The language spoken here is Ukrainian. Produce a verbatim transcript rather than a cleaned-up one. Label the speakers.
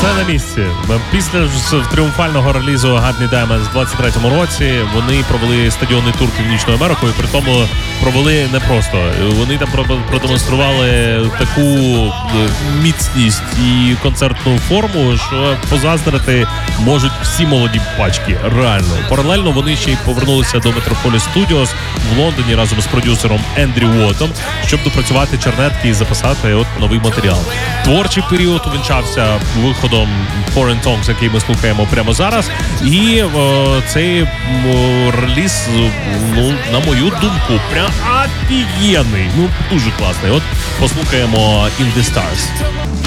Speaker 1: на місці. Після ж тріумфального релізу Godly Diamonds в двадцять третьому році вони провели стадіонний тур Північною Америкою, при тому провели не просто. Вони там продемонстрували таку міцність і концертну форму, що позаздрити можуть всі молоді пачки. Реально. Паралельно вони ще й повернулися до Metropolis Studios в Лондоні разом з продюсером Ендрю Уотом, щоб допрацювати чернетки і записати от новий матеріал. Творчий період увінчався виходом Foreign Tongues, який ми слухаємо прямо зараз. І о, цей о, реліз, ну, на мою думку, прям офігенний. Ну, дуже класний. От послухаємо In The Stars.